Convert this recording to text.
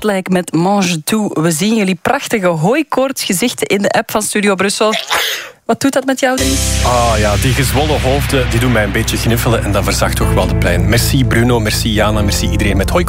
Jetlag met Mange Tout. We zien jullie prachtige hooikoortsgezichten in de app van Studio Brussel. Wat doet dat met jou, Dries? Die gezwollen hoofden die doen mij een beetje gniffelen en dat verzacht toch wel de pijn. Merci Bruno, merci Jana, merci iedereen met hoi.